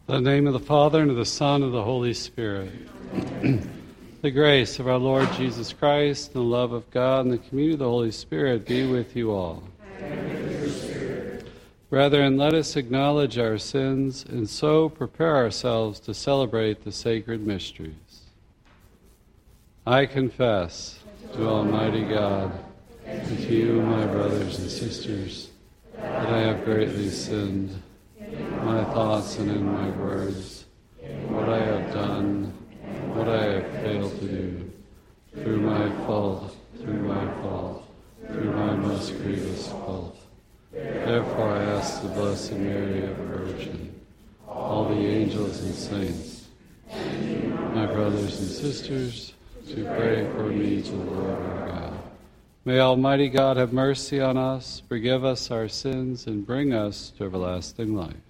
In the name of the Father, and of the Son, and of the Holy Spirit. The grace of our Lord Jesus Christ, and the love of God, and the communion of the Holy Spirit be with you all. And with your spirit. Brethren, let us acknowledge our sins, and so prepare ourselves to celebrate the sacred mysteries. I confess to Almighty God, and to you, my brothers and sisters, that I have greatly sinned in my thoughts and in my words, what I have done, what I have failed to do, through my fault, through my most grievous fault. Therefore I ask the Blessed Mary, ever Virgin, all the angels and saints, my brothers and sisters, to pray for me to the Lord our God. May Almighty God have mercy on us, forgive us our sins, and bring us to everlasting life.